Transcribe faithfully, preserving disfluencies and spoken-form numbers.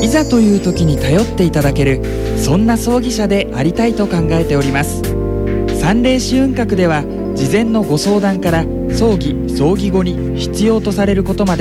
ざという時に頼っていただける、そんな葬儀社でありたいと考えております。三霊紫雲閣では事前のご相談から葬儀・葬儀後に必要とされることまで